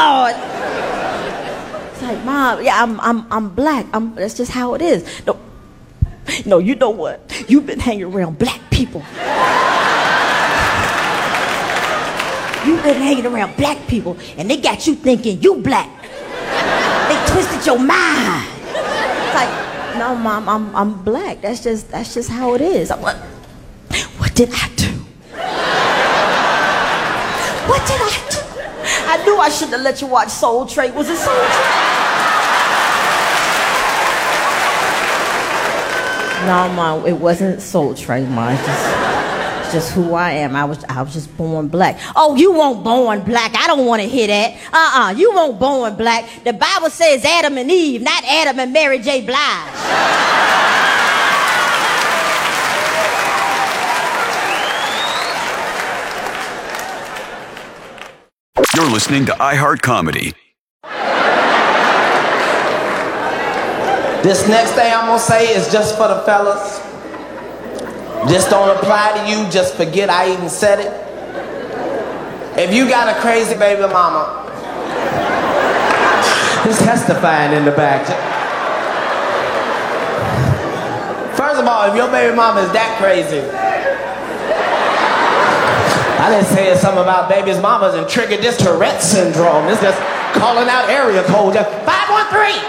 Lord. It's like, Mom, yeah, I'm black. That's just how it is. No, you know what? You've been hanging around black people. You've been hanging around black people, and they got you thinking you black. They twisted your mind. It's like, no, Mom, I'm black. That's just how it is. What did I do? What did I do? I knew I shouldn't have let you watch Soul Train. Was it Soul Train? No, Mom, it wasn't Soul Train, Mom. It's just who I am. I was just born black. Oh, you weren't born black. I don't want to hear that. You weren't born black. The Bible says Adam and Eve, not Adam and Mary J. Blige. You're listening to iHeart Comedy. This next thing I'm gonna say is just for the fellas. This don't apply to you, just forget I even said it. If you got a crazy baby mama, who's testifying in the back? First of all, if your baby mama is that crazy, I didn't say something about baby's mamas and triggered this Tourette syndrome. This just calling out area code. 513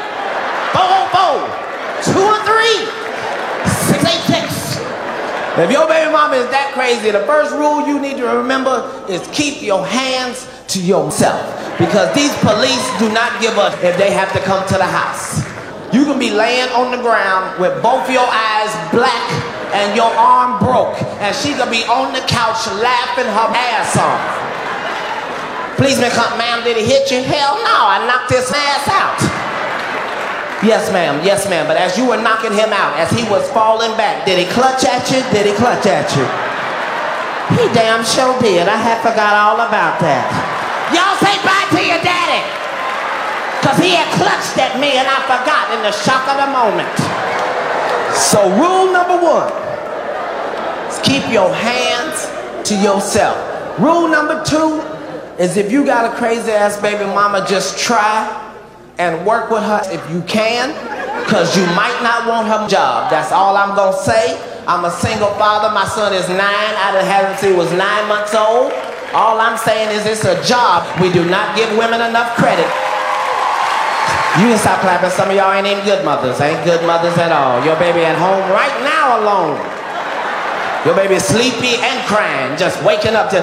404 213 686. If your baby mama is that crazy, the first rule you need to remember is keep your hands to yourself. Because these police do not give up if they have to come to the house. You can be laying on the ground with both your eyes black and your arm broke, and she could be on the couch laughing her ass off. Policeman come, ma'am, did he hit you? Hell no, I knocked his ass out. Yes, ma'am, but as you were knocking him out, as he was falling back, did he clutch at you? Did he clutch at you? He damn sure did. I had forgot all about that. Y'all say bye to your daddy. Because he had clutched at me and I forgot in the shock of the moment. So rule number 1 is keep your hands to yourself. Rule number 2 is if you got a crazy ass baby mama, just try and work with her if you can, because you might not want her job. That's all I'm gonna say. I'm a single father. My son is 9. I done had him since he was 9 months old. All I'm saying is it's a job. We do not give women enough credit. You can stop clapping. Some of y'all ain't even good mothers. Ain't good mothers at all. Your baby at home right now alone. Your baby is sleepy and crying, just waking up to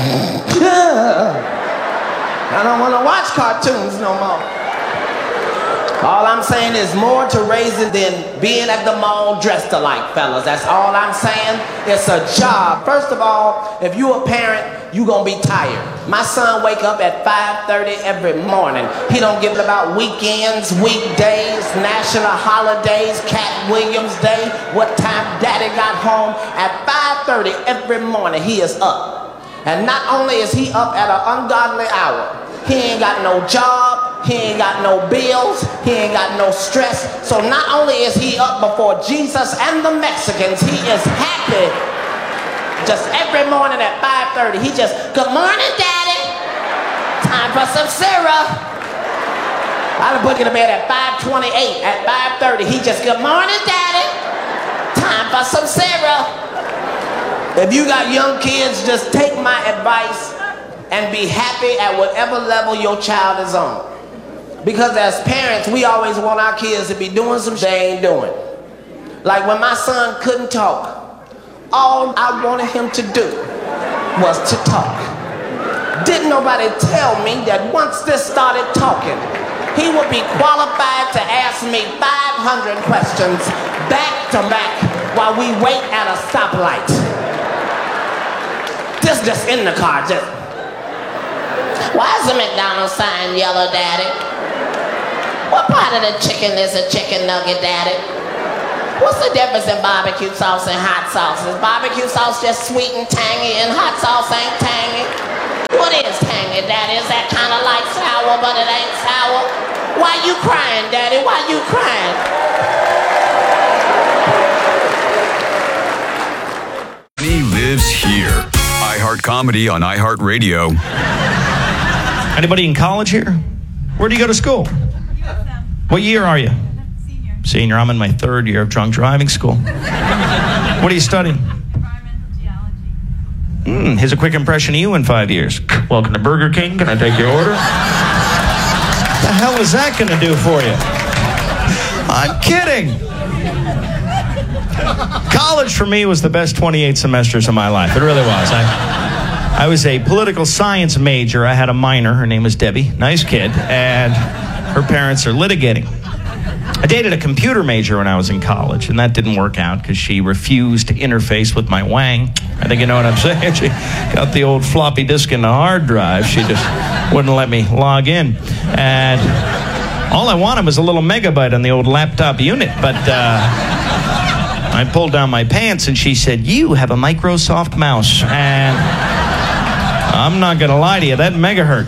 I don't want to watch cartoons no more. All I'm saying is more to raising than being at the mall dressed alike, fellas. That's all I'm saying. It's a job. First of all, if you a parent, you gonna be tired. My son wake up at 5:30 every morning. He don't give about weekends, weekdays, national holidays, Cat Williams Day, what time daddy got home. At 5:30 every morning, he is up. And not only is he up at an ungodly hour, he ain't got no job, he ain't got no bills, he ain't got no stress. So not only is he up before Jesus and the Mexicans, he is happy. Just every morning at 5:30, he just, good morning, daddy. Time for some syrup. I done put him to bed at 5:28. At 5:30, he just, good morning, daddy. Time for some syrup. If you got young kids, just take my advice and be happy at whatever level your child is on. Because as parents, we always want our kids to be doing some shit they ain't doing. Like when my son couldn't talk, all I wanted him to do was to talk. Didn't nobody tell me that once this started talking, he would be qualified to ask me 500 questions back to back while we wait at a stoplight. This just in the car, just. Why is the McDonald's sign yellow, daddy? What part of the chicken is a chicken nugget, daddy? What's the difference in barbecue sauce and hot sauce? Is barbecue sauce just sweet and tangy and hot sauce ain't tangy? What is tangy, daddy? Is that kind of like sour, but it ain't sour? Why you crying, daddy? Why you crying? He lives here. iHeart Comedy on iHeartRadio. Anybody in college here? Where do you go to school? What year are you? Senior. I'm in my 3rd year of drunk driving school. What are you studying? Environmental geology. Here's a quick impression of you in 5 years. Welcome to Burger King. Can I take your order? What the hell is that going to do for you? I'm kidding. College for me was the best 28 semesters of my life. It really was. I was a political science major. I had a minor. Her name was Debbie. Nice kid. And her parents are litigating. I dated a computer major when I was in college, and that didn't work out because she refused to interface with my wang. I think you know what I'm saying. She got the old floppy disk in the hard drive. She just wouldn't let me log in. And all I wanted was a little megabyte on the old laptop unit, but I pulled down my pants, and she said, "You have a Microsoft mouse." And I'm not going to lie to you, that megahertz.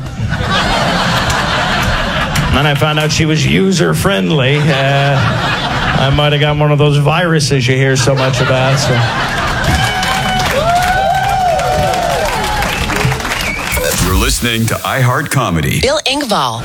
Then I found out she was user-friendly. I might have got one of those viruses you hear so much about. So. You're listening to iHeart Comedy. Bill Engvall.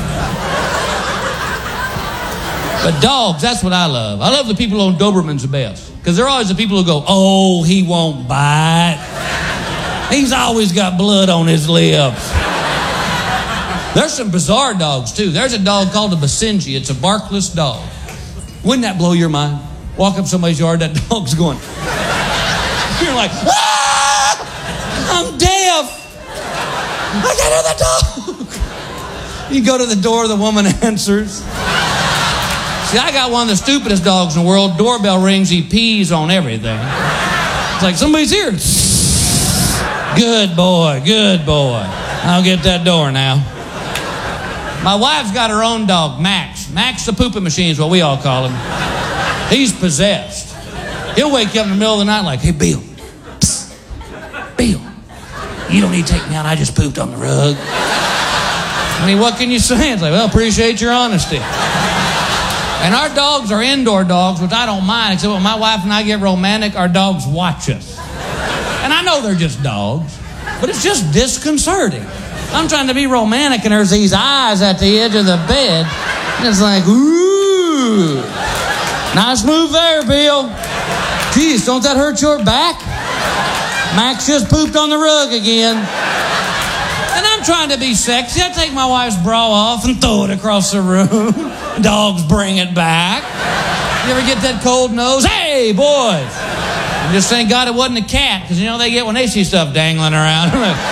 But dogs, that's what I love. I love the people on Dobermans the best. Because they're always the people who go, "Oh, he won't bite. He's always got blood on his lips." There's some bizarre dogs, too. There's a dog called a Basenji. It's a barkless dog. Wouldn't that blow your mind? Walk up somebody's yard, that dog's going. You're like, "Ah! I'm deaf. I can't hear the dog." You go to the door, the woman answers. See, I got one of the stupidest dogs in the world. Doorbell rings, he pees on everything. It's like, "Somebody's here." Good boy, good boy. I'll get that door now. My wife's got her own dog, Max. Max the pooping machine is what we all call him. He's possessed. He'll wake you up in the middle of the night like, "Hey, Bill. Psst. Bill, you don't need to take me out. I just pooped on the rug." I mean, what can you say? It's like, "Well, appreciate your honesty." And our dogs are indoor dogs, which I don't mind, except when my wife and I get romantic, our dogs watch us. And I know they're just dogs, but it's just disconcerting. I'm trying to be romantic, and there's these eyes at the edge of the bed. And it's like, "Ooh, nice move there, Bill. Geez, don't that hurt your back? Max just pooped on the rug again." And I'm trying to be sexy. I take my wife's bra off and throw it across the room. Dogs bring it back. You ever get that cold nose? "Hey, boys." And just thank God it wasn't a cat, because you know they get when they see stuff dangling around.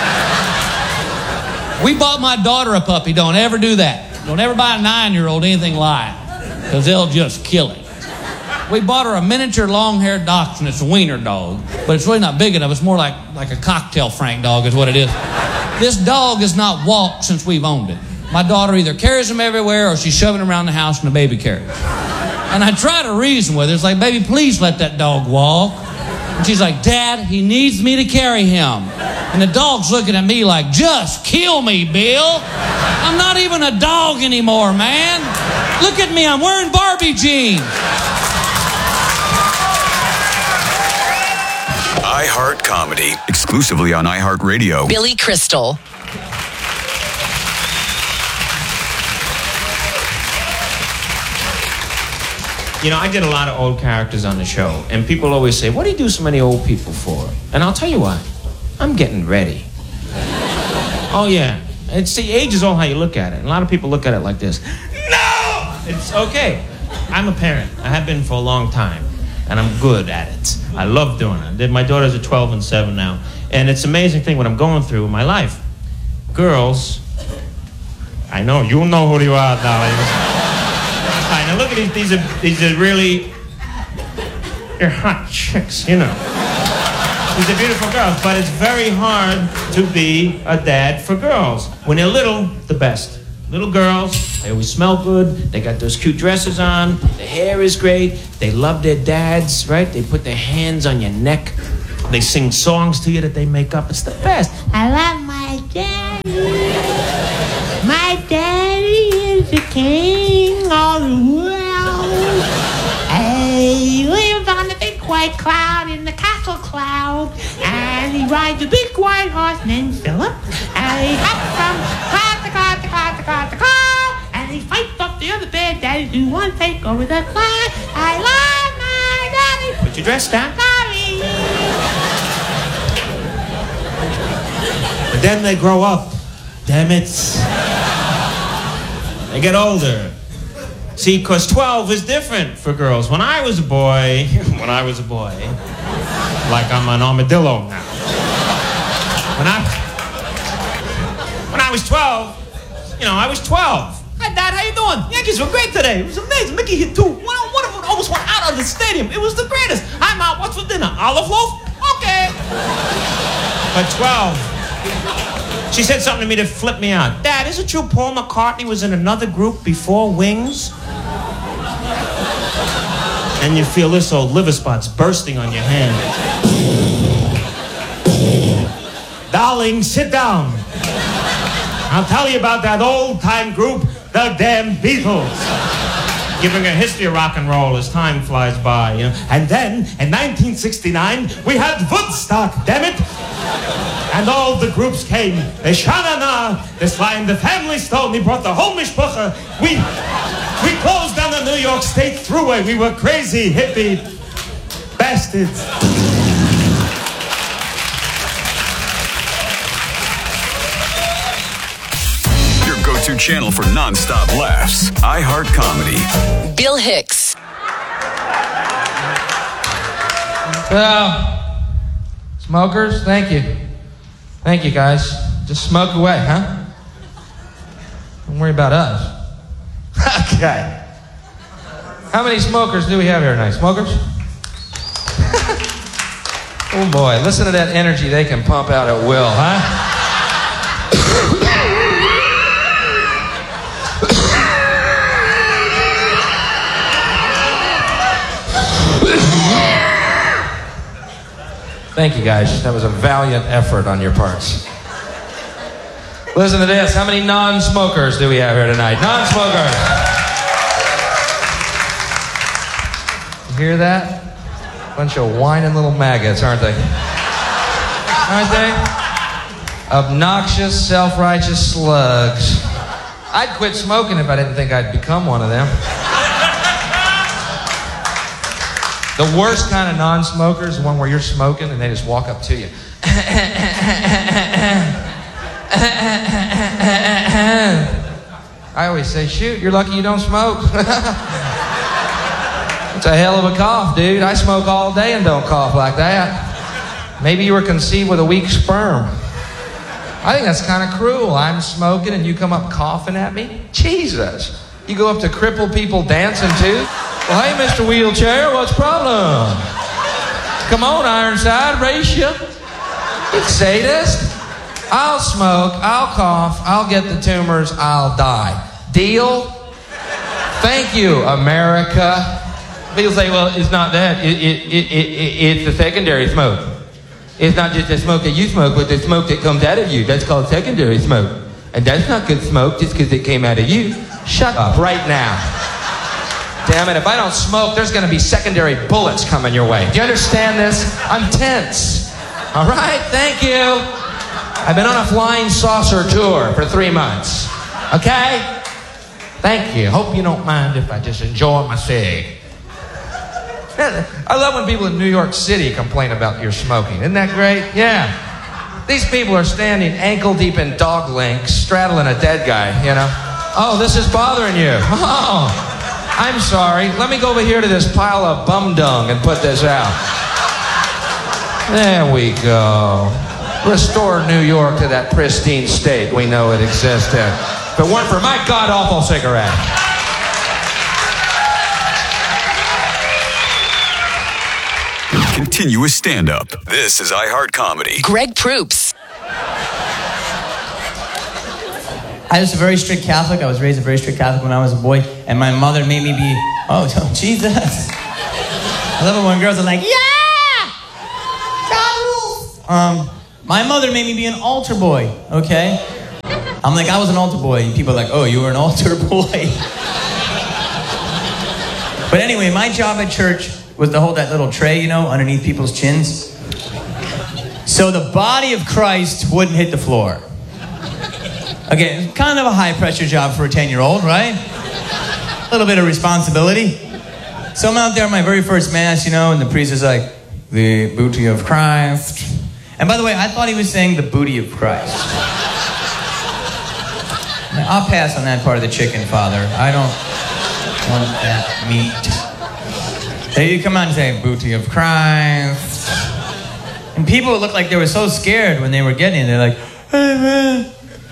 We bought my daughter a puppy. Don't ever do that. Don't ever buy a 9-year-old anything live, because they'll just kill it. We bought her a miniature long-haired dachshund. It's a wiener dog, but it's really not big enough. It's more like a cocktail Frank dog is what it is. This dog has not walked since we've owned it. My daughter either carries him everywhere or she's shoving him around the house in a baby carriage. And I try to reason with her. It's like, "Baby, please let that dog walk." And she's like, "Dad, he needs me to carry him." And the dog's looking at me like, "Just kill me, Bill. I'm not even a dog anymore, man. Look at me, I'm wearing Barbie jeans." iHeart Comedy, exclusively on iHeartRadio. Billy Crystal. You know, I did a lot of old characters on the show, and people always say, "What do you do so many old people for?" And I'll tell you why. I'm getting ready. Oh, yeah. It's the age is all how you look at it. And a lot of people look at it like this. No! It's okay. I'm a parent. I have been for a long time, and I'm good at it. I love doing it. My daughters are 12 and 7 now, and it's an amazing thing what I'm going through in my life. Girls, I know, you'll know who you are, darling. All right, now look at these are really, they're hot chicks, you know. These are beautiful girls, but it's very hard to be a dad for girls. When they're little, the best. Little girls, they always smell good, they got those cute dresses on, the hair is great, they love their dads, right? They put their hands on your neck, they sing songs to you that they make up, it's the best. I love my daddy. My daddy is the king of the world. He lives on the big white cloud in the castle cloud. And he rides a big white horse named Philip. And he hops from cloud to cloud got the car, and he fights up the other bed. Daddy, do you want to take over the car? I love my daddy. Put your dress down. Sorry. But then they grow up. Damn it. They get older. See, because 12 is different for girls. When I was a boy, like I'm an armadillo now. When I was 12, I was 12. Hi, Dad, how you doing? Yankees were great today. It was amazing. Mickey hit 2. One of them almost went out of the stadium. It was the greatest. Hi, Mom, what's for dinner? Olive loaf? Okay. But 12, she said something to me that flipped me out. Dad, is it true Paul McCartney was in another group before Wings? And you feel this old liver spots bursting on your hand. Darling, sit down. I'll tell you about that old-time group, the damn Beatles. Giving a history of rock and roll as time flies by, And then, in 1969, we had Woodstock, damn it. And all the groups came. The Sha-Na-Na, the Sly and the Family Stone. He brought the whole mishpucha. We closed down the New York State Thruway. We were crazy, hippie bastards. Your go-to channel for non-stop laughs. iHeart Comedy. Bill Hicks. Smokers, thank you. Thank you, guys. Just smoke away, huh? Don't worry about us. Okay. How many smokers do we have here tonight? Smokers? Oh boy, listen to that energy they can pump out at will, huh? Thank you, guys. That was a valiant effort on your parts. Listen to this. How many non-smokers do we have here tonight? Non-smokers. You hear that? Bunch of whining little maggots, aren't they? Aren't they? Obnoxious, self-righteous slugs. I'd quit smoking if I didn't think I'd become one of them. The worst kind of non-smoker is the one where you're smoking and they just walk up to you. I always say, shoot, you're lucky you don't smoke. It's a hell of a cough, dude. I smoke all day and don't cough like that. Maybe you were conceived with a weak sperm. I think that's kind of cruel. I'm smoking and you come up coughing at me? Jesus. You go up to crippled people dancing too? Well, hey, Mr. Wheelchair, what's the problem? Come on, Ironside, race you. You sadist. I'll smoke, I'll cough, I'll get the tumors, I'll die. Deal? Thank you, America. People say, well, it's not that. It's the secondary smoke. It's not just the smoke that you smoke, but the smoke that comes out of you. That's called secondary smoke. And that's not good smoke just because it came out of you. Shut up right now. Damn it, if I don't smoke, there's going to be secondary bullets coming your way. Do you understand this? I'm tense. All right, thank you. I've been on a flying saucer tour for 3 months. Okay? Thank you. Hope you don't mind if I just enjoy my cig. I love when people in New York City complain about your smoking. Isn't that great? Yeah. These people are standing ankle deep in dog links, straddling a dead guy, Oh, this is bothering you. Oh, I'm sorry. Let me go over here to this pile of bum dung and put this out. There we go. Restore New York to that pristine state we know it existed. If it weren't for my god-awful cigarette. Continuous stand-up. This is iHeart Comedy. Greg Proops. I was a very strict Catholic. I was raised a very strict Catholic when I was a boy, and my mother made me be, oh Jesus. I love it when girls are like, yeah! Charles! My mother made me be an altar boy, okay? I'm like, I was an altar boy, and people are like, oh, you were an altar boy. But anyway, my job at church was to hold that little tray, underneath people's chins. So the body of Christ wouldn't hit the floor. Okay, kind of a high-pressure job for a 10-year-old, right? A little bit of responsibility. So I'm out there on my very first mass, and the priest is like, the booty of Christ. And by the way, I thought he was saying the booty of Christ. Now, I'll pass on that part of the chicken, Father. I don't want that meat. There you come out and say, booty of Christ. And people looked like they were so scared when they were getting it. They're like, hey, man.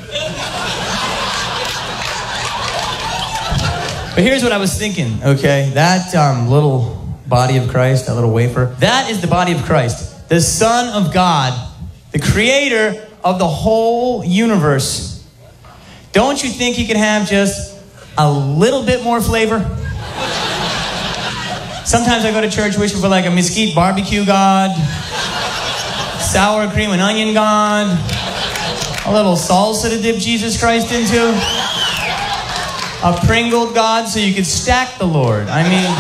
But here's what I was thinking, okay? That little body of Christ, that little wafer, that is the body of Christ, the Son of God, the creator of the whole universe. Don't you think he could have just a little bit more flavor? Sometimes I go to church wishing for like a mesquite barbecue God, sour cream and onion God, a little salsa to dip Jesus Christ into, a Pringled God so you could stack the Lord. I mean,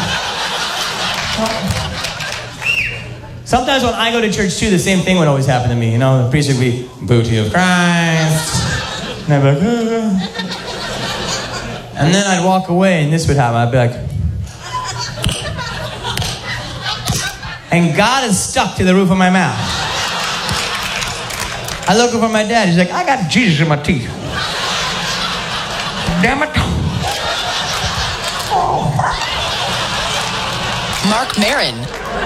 sometimes when I go to church too, the same thing would always happen to me. The priest would be, booty of Christ. And I'd be like, and then I'd walk away and this would happen. I'd be like, and God is stuck to the roof of my mouth. I look over my dad. He's like, I got Jesus in my teeth. Damn it. Mark Maron.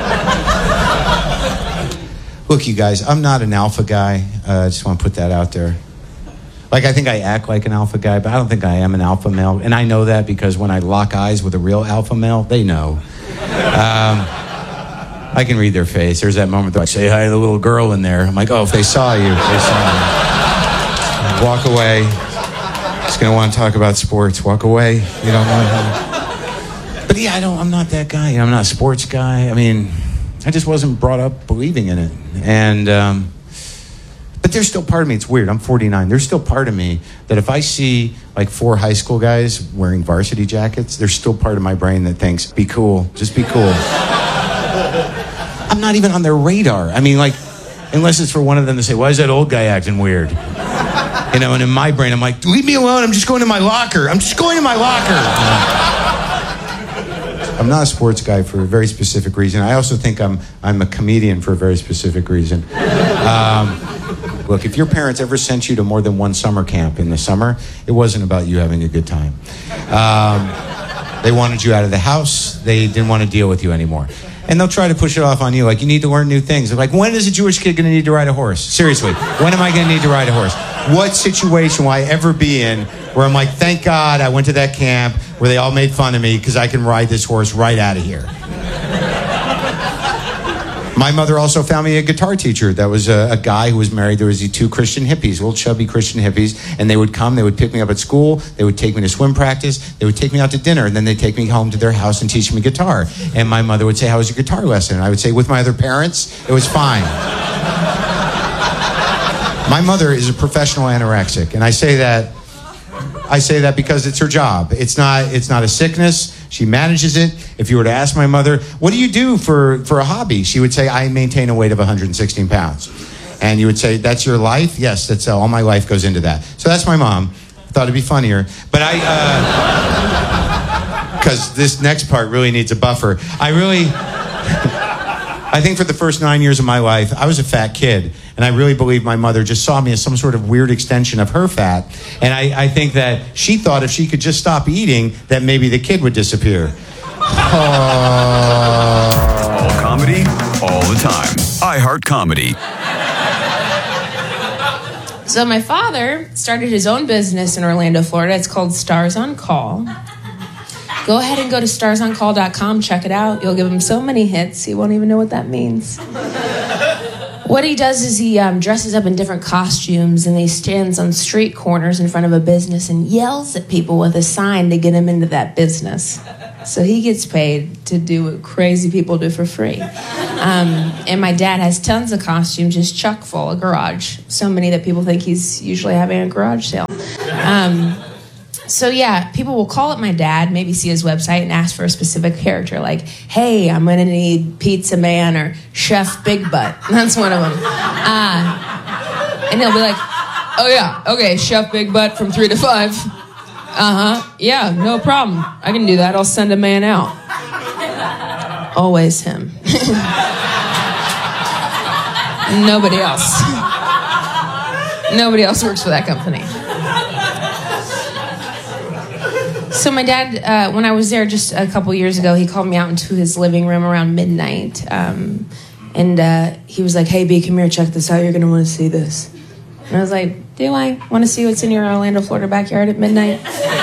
Look, you guys, I'm not an alpha guy. I just want to put that out there. Like, I think I act like an alpha guy, but I don't think I am an alpha male. And I know that because when I lock eyes with a real alpha male, they know. I can read their face. There's that moment that I say hi to the little girl in there. I'm like, oh, if they saw you, they saw you. Walk away. Just going to want to talk about sports. Walk away. You don't know. But yeah, I'm not that guy. I'm not a sports guy. I mean, I just wasn't brought up believing in it. And, but there's still part of me, it's weird, I'm 49. There's still part of me that if I see like 4 high school guys wearing varsity jackets, there's still part of my brain that thinks, be cool, just be cool. I'm not even on their radar. I mean, like, unless it's for one of them to say, why is that old guy acting weird? And in my brain, I'm like, leave me alone, I'm just going to my locker. I'm just going to my locker. I'm not a sports guy for a very specific reason. I also think I'm a comedian for a very specific reason. Look, if your parents ever sent you to more than one summer camp in the summer, it wasn't about you having a good time. They wanted you out of the house. They didn't want to deal with you anymore. And they'll try to push it off on you, like, you need to learn new things. They're like, when is a Jewish kid going to need to ride a horse? Seriously, when am I going to need to ride a horse? What situation will I ever be in where I'm like, thank God I went to that camp where they all made fun of me because I can ride this horse right out of here. My mother also found me a guitar teacher. That was a guy who was married. There was these 2 Christian hippies, little chubby Christian hippies, and they would come, they would pick me up at school, they would take me to swim practice, they would take me out to dinner, and then they'd take me home to their house and teach me guitar. And my mother would say, how was your guitar lesson? And I would say, with my other parents, it was fine. My mother is a professional anorexic, and I say that because it's her job. It's not a sickness. She manages it. If you were to ask my mother, what do you do for a hobby? She would say, I maintain a weight of 116 pounds. And you would say, that's your life? Yes, that's all my life goes into that. So that's my mom. I thought it'd be funnier. But because this next part really needs a buffer. I think for the first 9 years of my life, I was a fat kid. And I really believe my mother just saw me as some sort of weird extension of her fat. And I think that she thought if she could just stop eating, that maybe the kid would disappear. All comedy, all the time. iHeart Comedy. So my father started his own business in Orlando, Florida. It's called Stars on Call. Go ahead and go to starsoncall.com, check it out. You'll give him so many hits, he won't even know what that means. What he does is he dresses up in different costumes and he stands on street corners in front of a business and yells at people with a sign to get them into that business. So he gets paid to do what crazy people do for free. And my dad has tons of costumes, just chock full, a garage. So many that people think he's usually having a garage sale. So yeah, people will call up my dad, maybe see his website and ask for a specific character, like, hey, I'm going to need Pizza Man or Chef Big Butt. That's one of them. And they'll be like, Oh, yeah. Okay, Chef Big Butt from 3 to 5. Yeah, no problem. I can do that. I'll send a man out. Always him. Nobody else. Nobody else works for that company. So my dad, when I was there just a couple years ago, he called me out into his living room around midnight. And he was like, hey, B, come here, check this out. You're going to want to see this. And I was like, do I want to see what's in your Orlando, Florida backyard at midnight?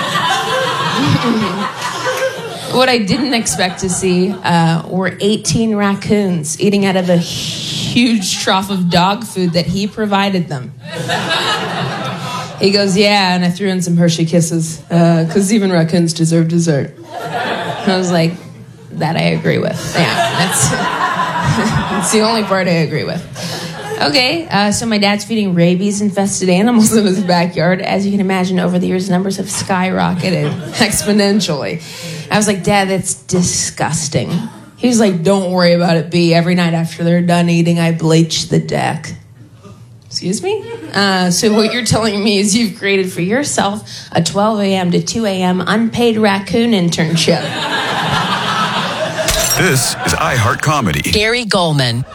What I didn't expect to see were 18 raccoons eating out of a huge trough of dog food that he provided them. He goes, yeah, and I threw in some Hershey Kisses, because even raccoons deserve dessert. And I was like, that I agree with. Yeah, that's the only part I agree with. Okay, so my dad's feeding rabies-infested animals in his backyard. As you can imagine, over the years, numbers have skyrocketed exponentially. I was like, Dad, that's disgusting. He was like, don't worry about it, B. Every night after they're done eating, I bleach the deck. Excuse me? So what you're telling me is you've created for yourself a 12 a.m. to 2 a.m. unpaid raccoon internship. This is iHeart Comedy. Gary Goldman.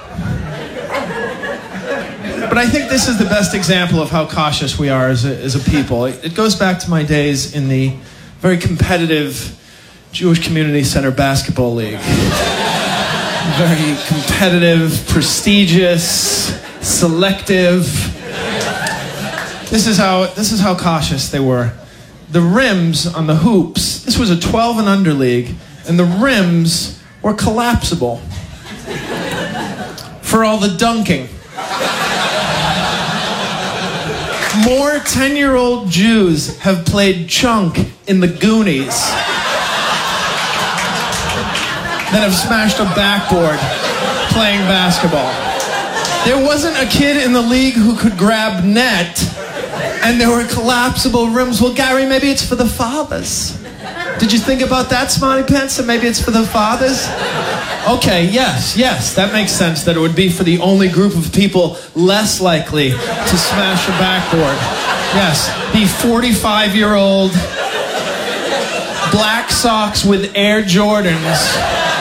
But I think this is the best example of how cautious we are as a people. It goes back to my days in the very competitive Jewish Community Center Basketball League. Very competitive, prestigious, selective. This is how cautious they were. The rims on the hoops, this was a 12 and under league, and the rims were collapsible for all the dunking. More 10-year-old Jews have played chunk in the Goonies than have smashed a backboard playing basketball. There wasn't a kid in the league who could grab net, and there were collapsible rims. Well, Gary, maybe it's for the fathers. Did you think about that, Smarty Pants? That maybe it's for the fathers? Okay, yes, that makes sense, that it would be for the only group of people less likely to smash a backboard. Yes, the 45-year-old black socks with Air Jordans.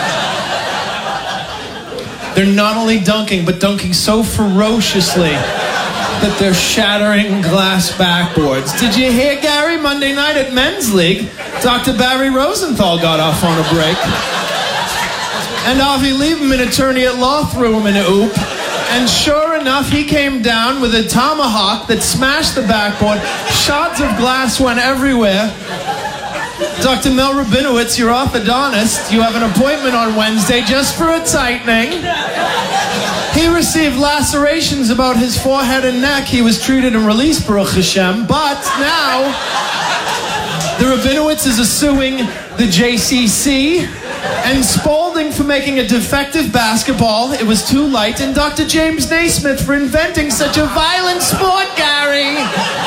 They're not only dunking, but dunking so ferociously that they're shattering glass backboards. Did you hear, Gary? Monday night at Men's League, Dr. Barry Rosenthal got off on a break. And Avi Lieberman, attorney at law, threw him in a oop. And sure enough, he came down with a tomahawk that smashed the backboard. Shards of glass went everywhere. Dr. Mel Rabinowitz, your orthodontist, you have an appointment on Wednesday just for a tightening. He received lacerations about his forehead and neck. He was treated and released, Baruch Hashem. But now, the Rabinowitzes are suing the JCC and Spalding for making a defective basketball. It was too light. And Dr. James Naismith for inventing such a violent sport, Gary.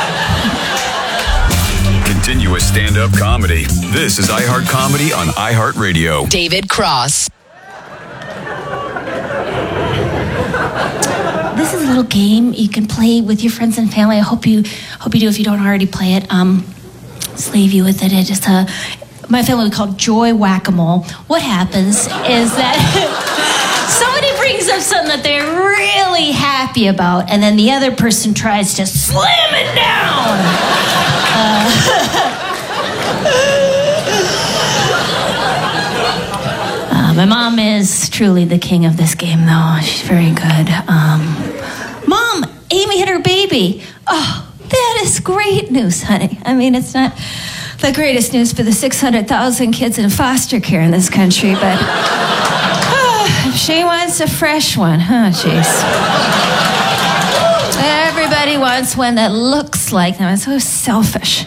Continuous stand-up comedy. This is iHeart Comedy on iHeartRadio. David Cross. This is a little game you can play with your friends and family. I hope you do if you don't already play it. Just leave you with it. It just my family we call Joy Whack-A-Mole. What happens is that somebody brings up something that they're really happy about, and then the other person tries to slam it down. My mom is truly the king of this game, though. She's very good. Mom, Amy had her baby. Oh, that is great news, honey. I mean, it's not the greatest news for the 600,000 kids in foster care in this country, but she wants a fresh one, huh, jeez. Everybody wants one that looks like them. It's so selfish.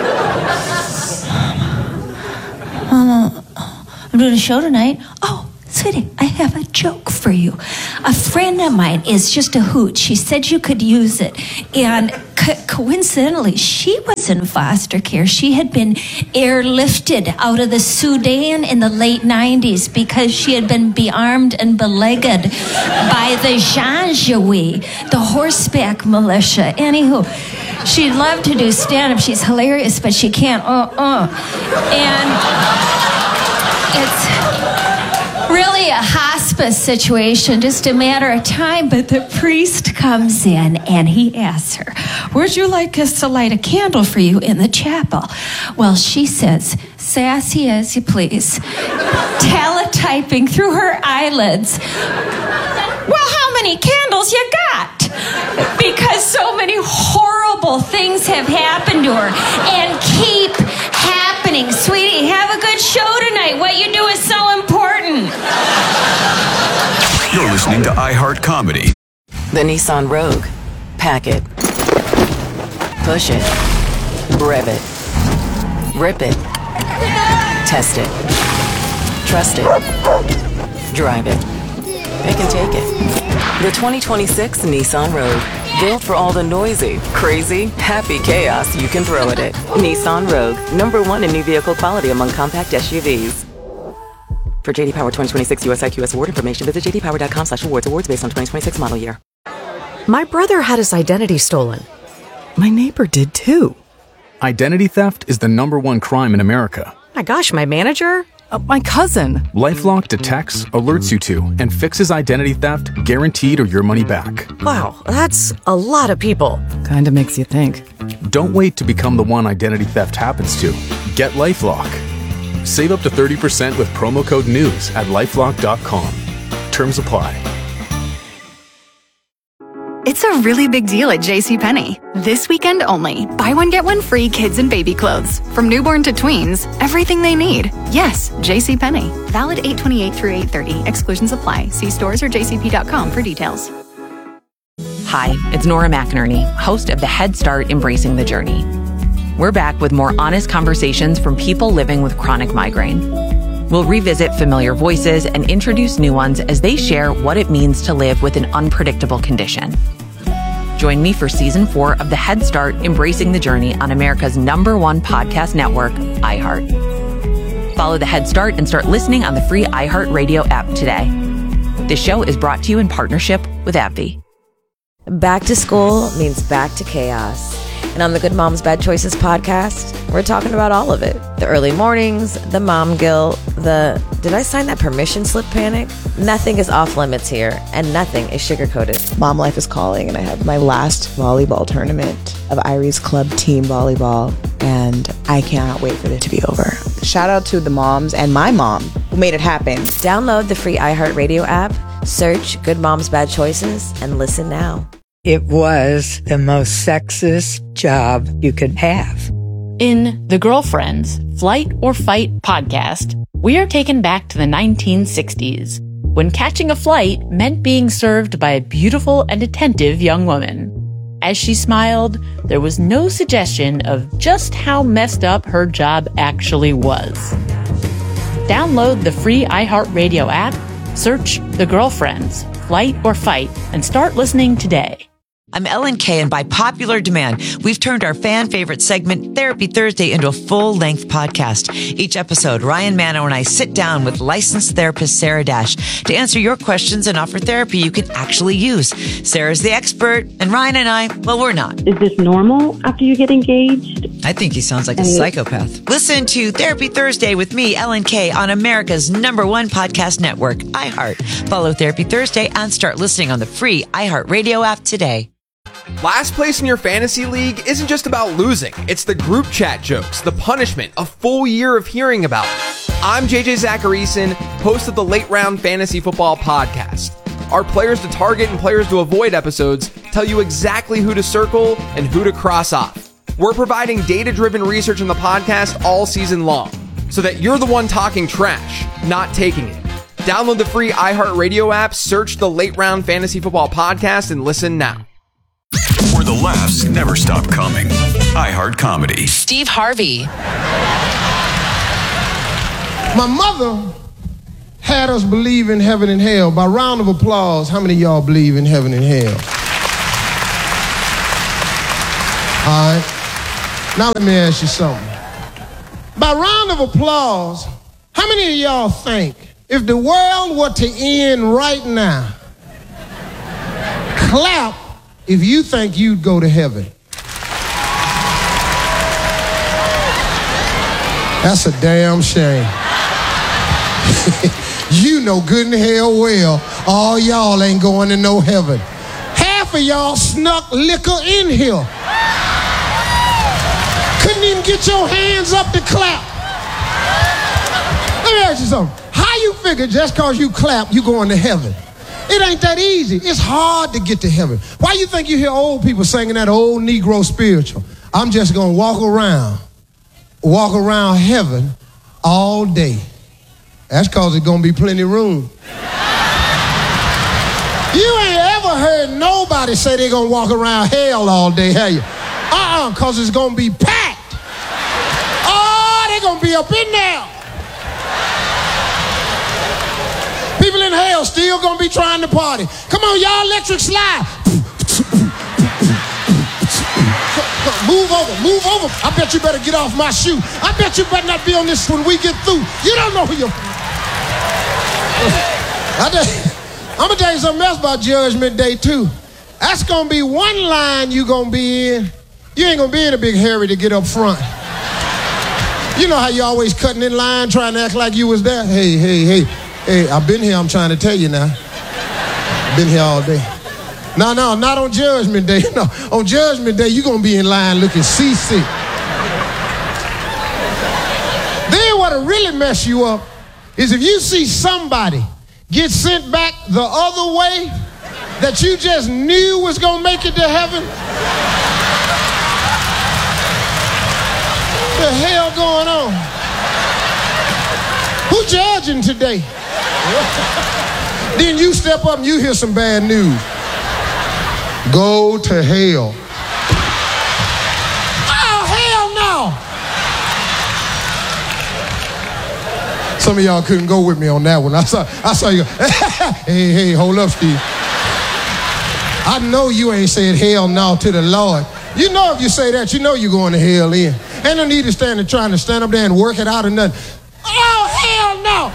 I'm doing a show tonight. Oh, sweetie, I have a joke for you. A friend of mine is just a hoot. She said you could use it. And coincidentally, she was in foster care. She had been airlifted out of the Sudan in the late 90s because she had been bearmed and belegged by the Janjaweed, the horseback militia. Anywho, She'd love to do stand-up. She's hilarious, but she can't. And it's really a hospice situation, just a matter of time. But the priest comes in and he asks her, "Would you like us to light a candle for you in the chapel?" Well, she says, sassy as you please, teletyping through her eyelids, "Well, how many candles you got?" Because so many horrible things have happened to her and keep happening. Sweetie, have a good show tonight. What you do is so important. You're listening to iHeart Comedy. The Nissan Rogue. Pack it. Push it. Rev it. Rip it. Test it. Trust it. Drive it. Pick and take it. The 2026 Nissan Rogue. Built for all the noisy, crazy, happy chaos you can throw at it. Nissan Rogue. #1 in new vehicle quality among compact SUVs. For J.D. Power 2026 US IQS award information, visit jdpower.com/awards. Awards based on 2026 model year. My brother had his identity stolen. My neighbor did too. Identity theft is the #1 crime in America. My gosh, my manager? My cousin. LifeLock detects, alerts you to, and fixes identity theft guaranteed or your money back. Wow, that's a lot of people. Kinda makes you think. Don't wait to become the one identity theft happens to. Get LifeLock. Save up to 30% with promo code NEWS at LifeLock.com. Terms apply. It's a really big deal at JCPenney. This weekend only. Buy one, get one free kids and baby clothes. From newborn to tweens, everything they need. Yes, JCPenney. Valid 8/28 through 8/30. Exclusions apply. See stores or jcp.com for details. Hi, it's Nora McInerney, host of the Head Start Embracing the Journey. We're back with more honest conversations from people living with chronic migraine. We'll revisit familiar voices and introduce new ones as they share what it means to live with an unpredictable condition. Join me for Season 4 of the Head Start Embracing the Journey on America's #1 podcast network, iHeart. Follow the Head Start and start listening on the free iHeart Radio app today. This show is brought to you in partnership with AbbVie. Back to school means back to chaos. And on the Good Moms Bad Choices podcast, we're talking about all of it. The early mornings, the mom guilt, the did I sign that permission slip panic? Nothing is off limits here, and nothing is sugar-coated. Mom life is calling, and I have my last volleyball tournament of Irie's Club team volleyball, and I cannot wait for it to be over. Shout out to the moms and my mom who made it happen. Download the free iHeartRadio app, search Good Moms Bad Choices, and listen now. It was the most sexist job you could have. In The Girlfriends, Flight or Fight podcast, we are taken back to the 1960s, when catching a flight meant being served by a beautiful and attentive young woman. As she smiled, there was no suggestion of just how messed up her job actually was. Download the free iHeartRadio app, search The Girlfriends, Flight or Fight, and start listening today. I'm Ellen Kay, and by popular demand, we've turned our fan favorite segment, Therapy Thursday, into a full-length podcast. Each episode, Ryan Manno and I sit down with licensed therapist Sarah Dash to answer your questions and offer therapy you can actually use. Sarah's the expert, and Ryan and I, well, we're not. Is this normal after you get engaged? I think he sounds like a psychopath. Listen to Therapy Thursday with me, Ellen Kay, on America's #1 podcast network, iHeart. Follow Therapy Thursday and start listening on the free iHeart Radio app today. Last place in your fantasy league isn't just about losing. It's the group chat jokes, the punishment, a full year of hearing about it. I'm JJ Zacharyson, host of the Late Round Fantasy Football Podcast. Our players to target and players to avoid episodes tell you exactly who to circle and who to cross off. We're providing data-driven research in the podcast all season long, so that you're the one talking trash, not taking it. Download the free iHeartRadio app, search the Late Round Fantasy Football Podcast, and listen now. Where the laughs never stop coming. iHeart Comedy. Steve Harvey. My mother had us believe in heaven and hell. By round of applause, how many of y'all believe in heaven and hell? All right. Now let me ask you something. By round of applause, how many of y'all think if the world were to end right now, clap if you think you'd go to heaven? That's a damn shame. You know good and hell well all y'all ain't going to no heaven. Half of y'all snuck liquor in here. Couldn't even get your hands up to clap. Let me ask you something. How you figure just because you clap, you going to heaven? It ain't that easy. It's hard to get to heaven. Why you think you hear old people singing that old Negro spiritual? I'm just going to walk around heaven all day. That's because there's going to be plenty of room. You ain't ever heard nobody say they're going to walk around hell all day, have you? Because it's going to be packed. Oh, they're going to be up in there. People in hell still going to be trying to party. Come on, y'all, electric slide. Move over. I bet you better get off my shoe. I bet you better not be on this when we get through. You don't know who you're... I'm going to tell you something else about Judgment Day, too. That's going to be one line you going to be in. You ain't going to be in a big hurry to get up front. You know how you always cutting in line trying to act like you was there? Hey, I've been here, I'm trying to tell you now. I've been here all day. No, not on Judgment Day. No, on Judgment Day, you're going to be in line looking seasick. Then what'll really mess you up is if you see somebody get sent back the other way that you just knew was going to make it to heaven. What the hell going on? Who judging today? Then you step up and you hear some bad news. Go to hell. Oh, hell no. Some of y'all couldn't go with me on that one. I saw you. Hey, hold up, Steve. I know you ain't said hell no to the Lord. You know if you say that, you know you're going to hell in. Ain't no need to trying to stand up there and work it out or nothing. Oh, hell no.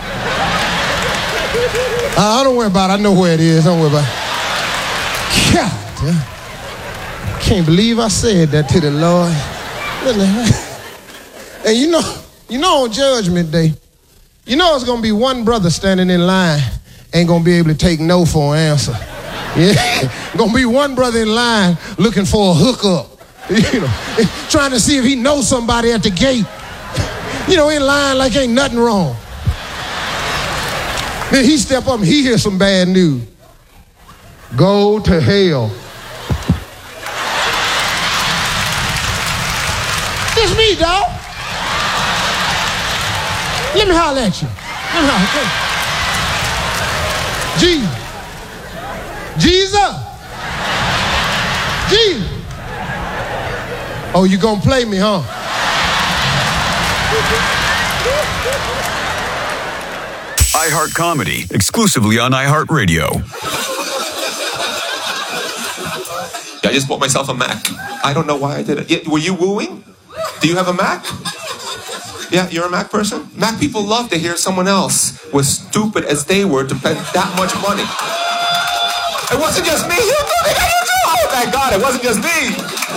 Don't worry about it. I know where it is. Don't worry about it. God. I can't believe I said that to the Lord. And you know on Judgment Day, you know it's going to be one brother standing in line ain't going to be able to take no for an answer. Yeah, going to be one brother in line looking for a hookup. Trying to see if he knows somebody at the gate. In line like ain't nothing wrong. Then he step up and he hears some bad news. Go to hell. It's me, dog. Let me holler at you. Jesus. Oh, you gonna play me, huh? iHeart Comedy, exclusively on iHeartRadio. I just bought myself a Mac. I don't know why I did it. Yeah, were you wooing? Do you have a Mac? Yeah, you're a Mac person? Mac people love to hear someone else was stupid as they were to spend that much money. It wasn't just me. Oh, thank God, it wasn't just me.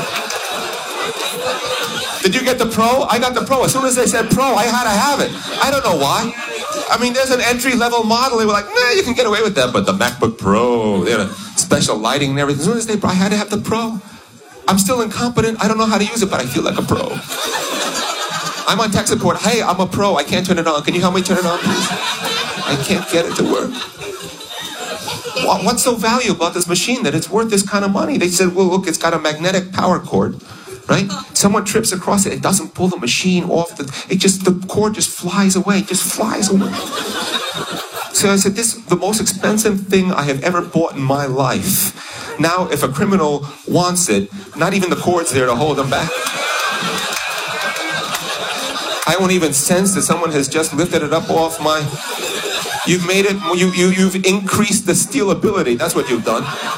Did you get the Pro? I got the Pro. As soon as they said Pro, I had to have it. I don't know why. I mean, there's an entry-level model. They were like, nah, you can get away with that. But the MacBook Pro, they had special lighting and everything. As soon as I had to have the Pro. I'm still incompetent. I don't know how to use it, but I feel like a pro. I'm on tech support. Hey, I'm a pro. I can't turn it on. Can you help me turn it on, please? I can't get it to work. What's so valuable about this machine that it's worth this kind of money? They said, well, look, it's got a magnetic power cord, right? Someone trips across it. It doesn't pull the machine off. The cord just flies away. So I said, this is the most expensive thing I have ever bought in my life. Now, if a criminal wants it, not even the cord's there to hold them back. I won't even sense that someone has just lifted it up off my... You've made it, you've increased the stealability. That's what you've done.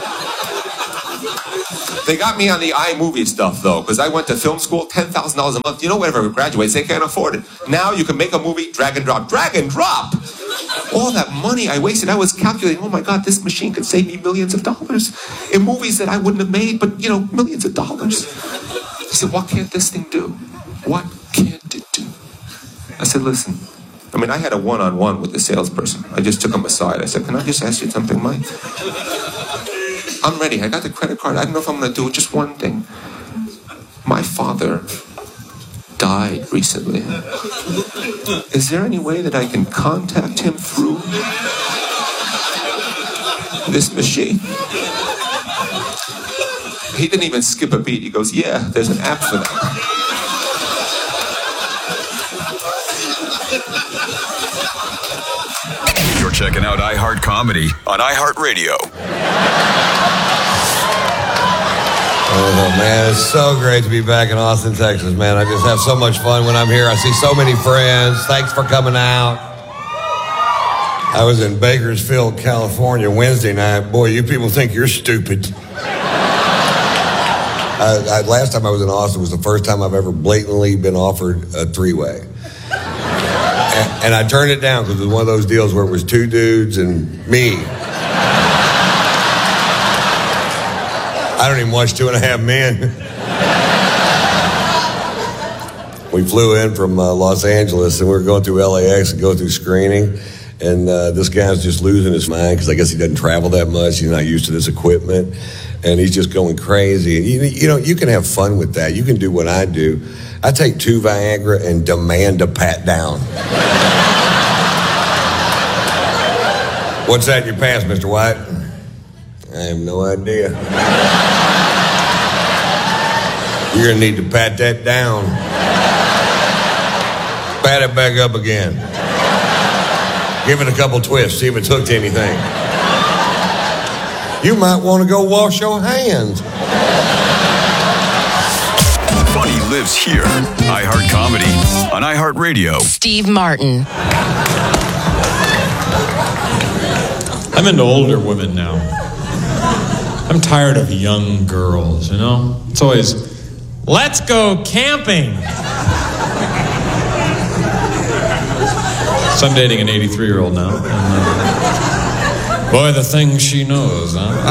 They got me on the iMovie stuff, though, because I went to film school, $10,000 a month. You know, whenever graduates, they can't afford it. Now you can make a movie, drag and drop. Drag and drop! All that money I wasted, I was calculating, oh my God, this machine could save me millions of dollars in movies that I wouldn't have made, but, millions of dollars. I said, what can't this thing do? What can't it do? said, listen. I mean, I had a one-on-one with the salesperson. I just took him aside. I said, can I just ask you something, Mike? I'm ready. I got the credit card. I don't know if I'm going to do it. Just one thing. My father died recently. Is there any way that I can contact him through this machine? He didn't even skip a beat. He goes, yeah, there's an app for that. You're checking out iHeart Comedy on iHeartRadio. Oh, man, it's so great to be back in Austin, Texas, man. I just have so much fun when I'm here. I see so many friends. Thanks for coming out. I was in Bakersfield, California Wednesday night. Boy, you people think you're stupid. Last time I was in Austin was the first time I've ever blatantly been offered a three-way. And I turned it down because it was one of those deals where it was two dudes and me. I don't even watch 2.5 Men. We flew in from Los Angeles and we were going through LAX and go through screening. And this guy's just losing his mind because I guess he doesn't travel that much. He's not used to this equipment. And he's just going crazy. And you know, you can have fun with that. You can do what I do. I take 2 Viagra and demand a pat down. What's that in your pants, Mr. White? I have no idea. You're going to need to pat that down. Pat it back up again. Give it a couple twists, see if it's hooked to anything. You might want to go wash your hands. Funny lives here. iHeart Comedy on iHeartRadio. Steve Martin. I'm into older women now. I'm tired of young girls, you know? It's always, let's go camping. So I'm dating an 83-year-old now. And, boy, the things she knows, huh?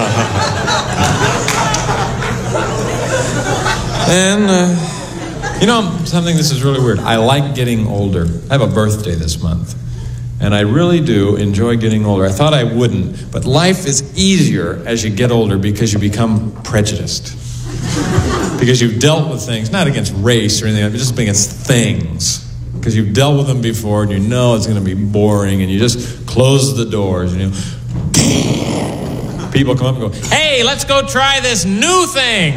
And, you know, something, this is really weird. I like getting older. I have a birthday this month. And I really do enjoy getting older. I thought I wouldn't, but life is easier as you get older because you become prejudiced. Because you've dealt with things, not against race or anything, but just against things. Because you've dealt with them before and you know it's going to be boring and you just close the doors. And people come up and go, hey, let's go try this new thing.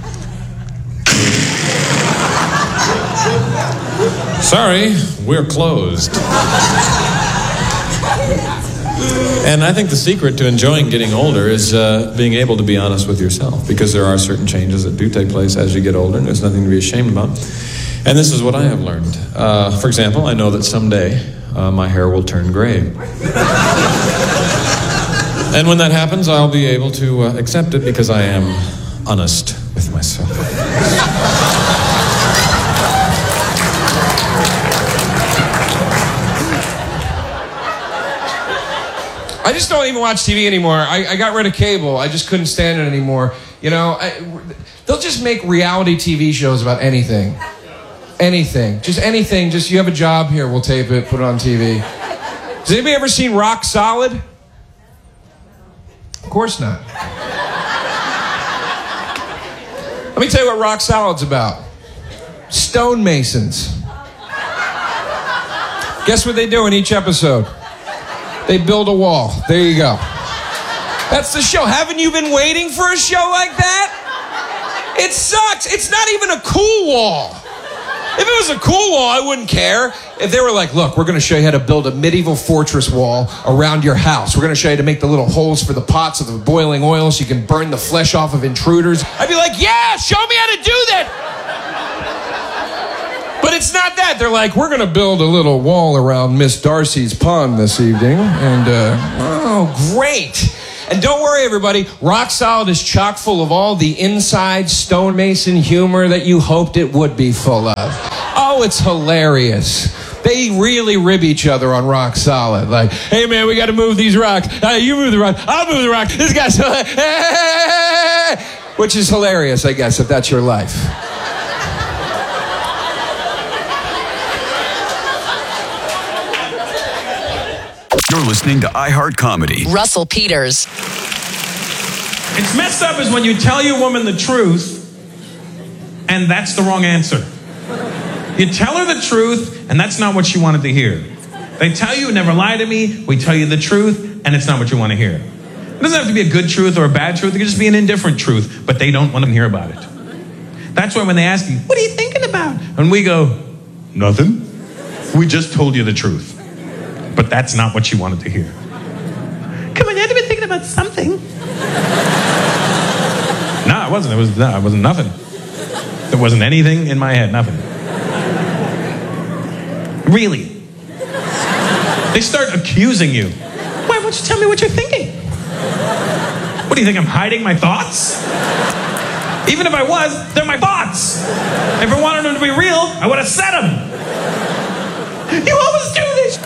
Sorry, we're closed. And I think the secret to enjoying getting older is being able to be honest with yourself, because there are certain changes that do take place as you get older, and there's nothing to be ashamed about. And this is what I have learned. For example, I know that someday my hair will turn gray. And when that happens, I'll be able to accept it because I am honest with myself. I just don't even watch TV anymore. I got rid of cable. I just couldn't stand it anymore. You know, they'll just make reality TV shows about anything. Anything. Just anything. Just, you have a job here, we'll tape it, put it on TV. Has anybody ever seen Rock Solid? Of course not. Let me tell you what Rock Solid's about. Stonemasons. Guess what they do in each episode? They build a wall. There you go. That's the show. Haven't you been waiting for a show like that? It sucks. It's not even a cool wall. If it was a cool wall, I wouldn't care. If they were like, look, we're going to show you how to build a medieval fortress wall around your house. We're going to show you how to make the little holes for the pots of the boiling oil so you can burn the flesh off of intruders. I'd be like, yeah, show me how to do that. But it's not that. They're like, we're going to build a little wall around Miss Darcy's pond this evening. And, oh, great. And don't worry, everybody. Rock Solid is chock full of all the inside stonemason humor that you hoped it would be full of. Oh, it's hilarious. They really rib each other on Rock Solid. Like, hey, man, we got to move these rocks. You move the rock. I'll move the rock. This guy's... Which is hilarious, I guess, if that's your life. You're listening to iHeart Comedy. Russell Peters. It's messed up is when you tell your woman the truth and that's the wrong answer. You tell her the truth and that's not what she wanted to hear. They tell you, never lie to me, we tell you the truth and it's not what you want to hear. It doesn't have to be a good truth or a bad truth. It can just be an indifferent truth, but they don't want to hear about it. That's why when they ask you, what are you thinking about? And we go, nothing. We just told you the truth. But that's not what you wanted to hear. Come on, you had to be thinking about something. No, I wasn't. It wasn't nothing. There wasn't anything in my head, nothing. Really. They start accusing you. Why won't you tell me what you're thinking? What do you think, I'm hiding my thoughts? Even if I was, they're my thoughts. If I wanted them to be real, I would have said them. You always do this.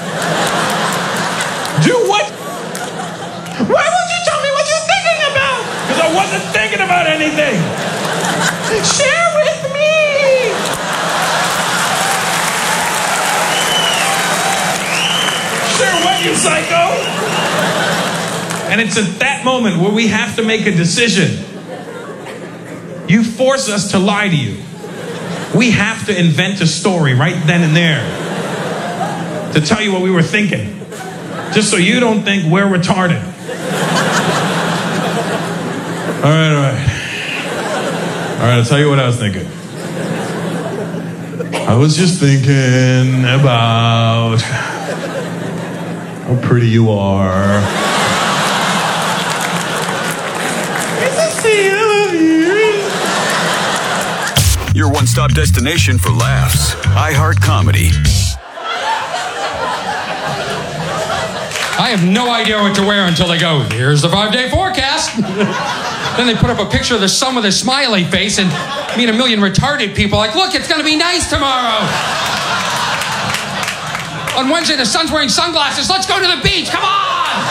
Do what? Why won't you tell me what you're thinking about? Because I wasn't thinking about anything. Share with me. Share what, you psycho? And it's at that moment where we have to make a decision. You force us to lie to you. We have to invent a story right then and there to tell you what we were thinking, just so you don't think we're retarded. All right, I'll tell you what I was thinking. I was just thinking about how pretty you are. Your one-stop destination for laughs. iHeart Comedy. I have no idea what to wear until they go, here's the 5-day forecast. Then they put up a picture of the sun with a smiley face and me and a million retarded people like, look, it's going to be nice tomorrow. On Wednesday, the sun's wearing sunglasses. Let's go to the beach. Come on.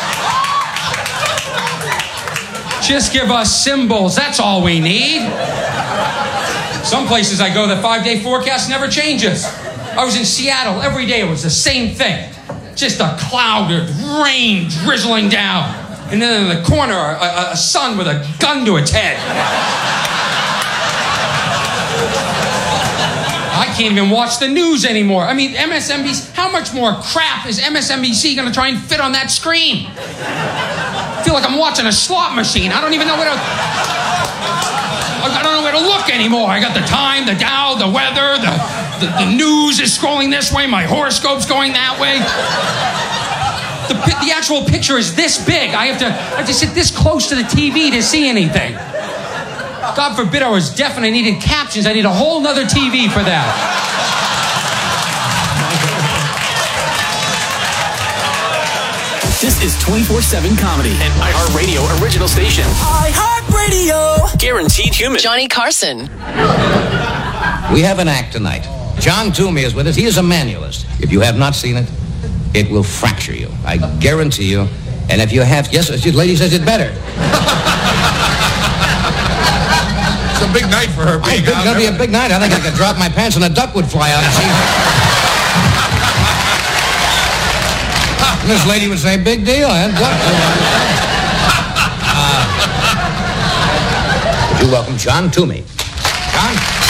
Just give us symbols. That's all we need. Some places I go, the 5-day forecast never changes. I was in Seattle. Every day it was the same thing. Just a cloud of rain drizzling down. And then in the corner, a sun with a gun to its head. I can't even watch the news anymore. I mean, MSNBC, how much more crap is MSNBC going to try and fit on that screen? I feel like I'm watching a slot machine. I don't even know I don't know where to look anymore. I got the time, the Dow, the weather, the news is scrolling this way, my horoscope's going that way. The actual picture is this big. I have to sit this close to the TV to see anything. God forbid I was deaf and I needed captions. I need a whole nother TV for that. This is 24/7 Comedy, an iHeartRadio original station. iHeartRadio. Guaranteed human. Johnny Carson. We have an act tonight. John Toomey is with us. He is a manualist. If you have not seen it, it will fracture you. I guarantee you. And if you have, yes, the lady says it better. It's a big night for her. It's going to be a big night. I think I could drop my pants and a duck would fly out. And this lady would say, big deal, and what? Would you welcome John Toomey? John?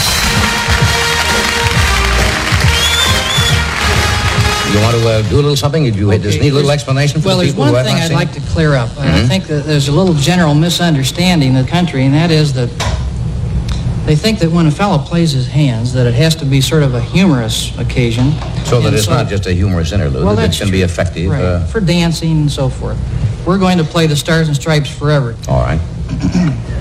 You want to do a little something? You just need a little explanation for the people who have not seen it? Well, there's one thing I'd like to clear up. I think that there's a little general misunderstanding in the country, and that is that they think that when a fellow plays his hands, that it has to be sort of a humorous occasion. So that it's not just a humorous interlude, well, that it can be effective. Right, for dancing and so forth. We're going to play the Stars and Stripes Forever. All right.